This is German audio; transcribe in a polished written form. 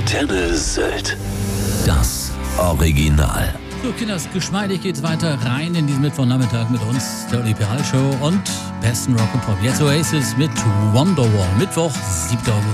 Antenne Sylt. Das Original. So, Kinders, geschmeidig geht's weiter rein in diesen Mittwochnachmittag mit uns, der Oli Peral Show und besten Rock and Pop. Jetzt Oasis mit Wonderwall. Mittwoch, 7. August.